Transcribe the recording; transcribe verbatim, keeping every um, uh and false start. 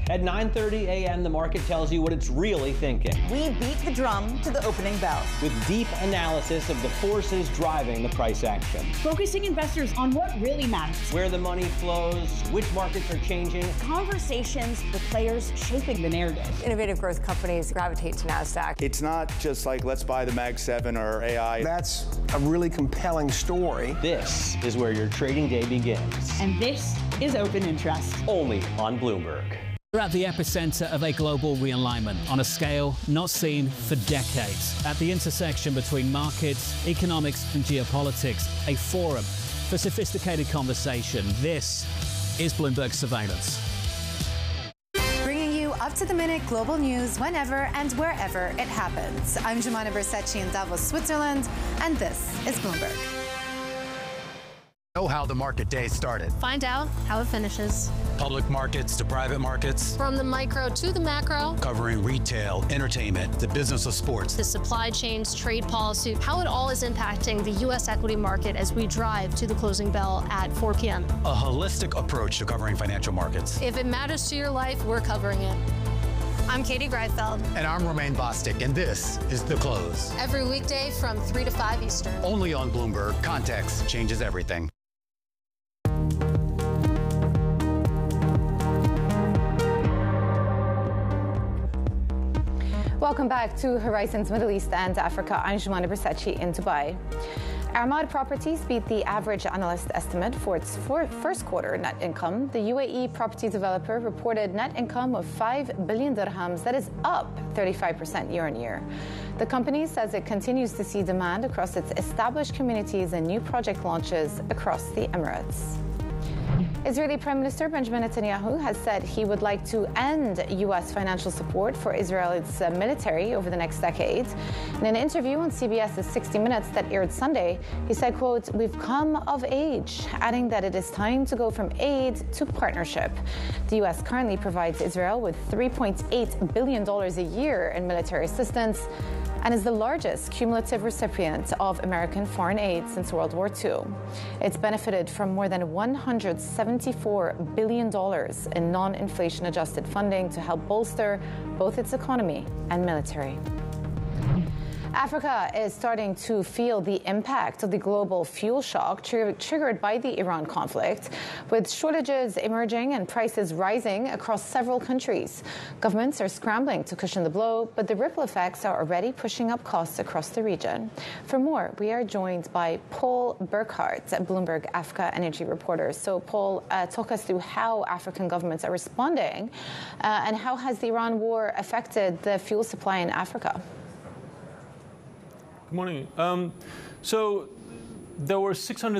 At nine thirty a m, the market tells you what it's really thinking. We beat the drum to the opening bell. With deep analysis of the forces driving the price action. Focusing investors on what really matters. Where the money flows, which markets are changing. Conversations with players shaping the narrative. Innovative growth companies gravitate to NASDAQ. It's not just like, let's buy the Mag seven or A I. That's a really compelling story. This is where your trading day begins. And this is Open Interest. Only on Bloomberg. We're at the epicenter of a global realignment on a scale not seen for decades. At the intersection between markets, economics and geopolitics, a forum for sophisticated conversation. This is Bloomberg Surveillance. Bringing you up-to-the-minute global news whenever and wherever it happens. I'm Jumana Bersetchi in Davos, Switzerland, and this is Bloomberg. Know how the market day started. Find out how it finishes. Public markets to private markets. From the micro to the macro. Covering retail, entertainment, the business of sports. The supply chains, trade policy, how it all is impacting the U S equity market as we drive to the closing bell at four p m A holistic approach to covering financial markets. If it matters to your life, we're covering it. I'm Katie Greifeld. And I'm Romaine Bostic, and this is The Close. Every weekday from three to five Eastern. Only on Bloomberg. Context changes everything. Welcome back to Horizons Middle East and Africa. I'm Jumana Bersetchi in Dubai. Armad Properties beat the average analyst estimate for its for first quarter net income. The U A E property developer reported net income of five billion dirhams, that is up thirty-five percent year on year. The company says it continues to see demand across its established communities and new project launches across the Emirates. Israeli Prime Minister Benjamin Netanyahu has said he would like to end U S financial support for Israel's uh, military over the next decade. In an interview on C B S's sixty minutes that aired Sunday, he said, quote, "We've come of age," adding that it is time to go from aid to partnership. The U S currently provides Israel with three point eight billion dollars a year in military assistance and is the largest cumulative recipient of American foreign aid since World War Two. It's benefited from more than one hundred seventy-four billion dollars in non-inflation adjusted funding to help bolster both its economy and military. Africa is starting to feel the impact of the global fuel shock tr- triggered by the Iran conflict, with shortages emerging and prices rising across several countries. Governments are scrambling to cushion the blow, but the ripple effects are already pushing up costs across the region. For more, we are joined by Paul Burkhardt, Bloomberg Africa energy reporter. So, Paul, uh, talk us through how African governments are responding uh, and how has the Iran war affected the fuel supply in Africa? Good morning. Um, so there were six hundred